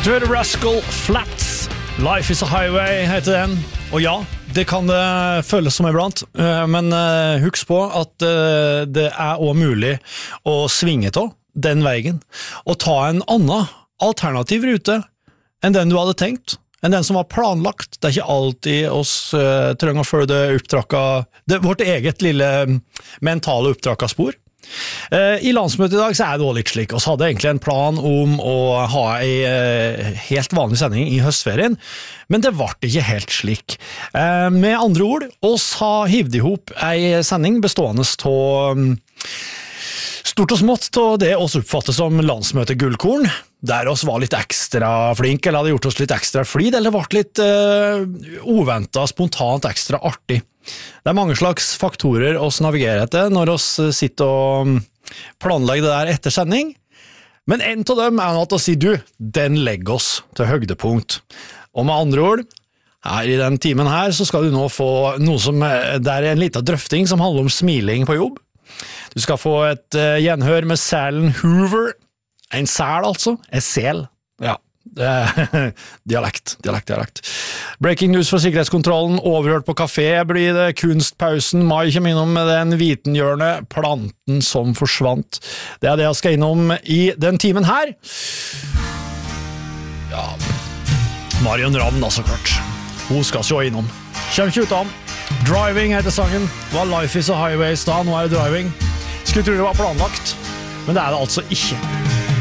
Du hører Rascal Flatts, Life is a Highway heter den. Og ja, det kan det føles som iblant, men husk på at det også mulig å svinge til den veien, og ta en annen alternativ rute enn den du hadde tenkt, enn den som var planlagt. Det ikke alltid oss trenger å følge det vårt eget lille mentale opptrakka spor. I landsmøtet I dag så det også litt slik. Vi hadde egentlig en plan om å ha en helt vanlig sending I høstferien, men det ble ikke helt slik. Med andre ord, oss har hivd ihop en sending bestående av stort og smått av det oss oppfatter som landsmøte gullkorn, der oss var litt ekstra flink, eller hadde gjort oss litt ekstra flid, eller ble litt uventet, spontant ekstra artig. Det mange slags faktorer oss navigerer etter når oss sitter og planlegger det der etter sending, men en av dem at å si du, den legger oss til høydepunkt. Og med andre ord, her I den timen her så skal du nå få noe som der en liten drøfting som handler om smiling på jobb. Du skal få et gjenhør med selen Hoover, en sel altså, en sel, ja. Dialekt. Breaking news fra sikkerhetskontrollen, overhørt på kafé, blir det kunstpausen, mai kommer innom med den vitenhjørne, planten som forsvant. Det det jeg skal innom I den timen her. Ja, Marion Ravn da så klart. Hun skal se innom. Kjem ikke ut av. Driving heter sangen. Var Life is a Highway da, nå det driving. Skulle tro det var planlagt, men det det altså ikke.